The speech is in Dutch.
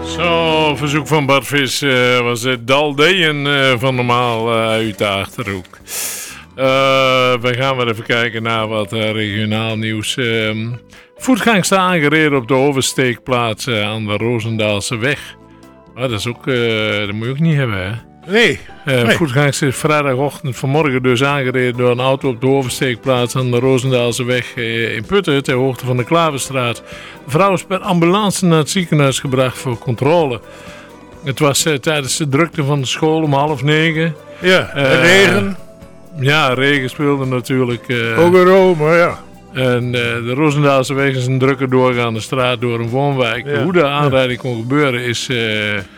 Zo, verzoek van Bart Vis was het Daldeën van normaal uit de Achterhoek. We gaan weer even kijken naar wat regionaal nieuws. Voetgangers aangereden op de oversteekplaats aan de Roosendaalse weg. Dat is ook, dat moet je ook niet hebben, hè? Nee. Voetgangers is vrijdagochtend vanmorgen dus aangereden door een auto op de oversteekplaats aan de Roosendaalse weg in Putten, ter hoogte van de Klaverstraat. De vrouw is per ambulance naar het ziekenhuis gebracht voor controle. Het was tijdens de drukte van de school om 8:30. Ja, regen. Ja, regen speelde natuurlijk. Ook een Rome, ja. En de Roosendaalse weg is een drukke doorgaande straat door een woonwijk. Ja. Hoe de aanrijding kon gebeuren is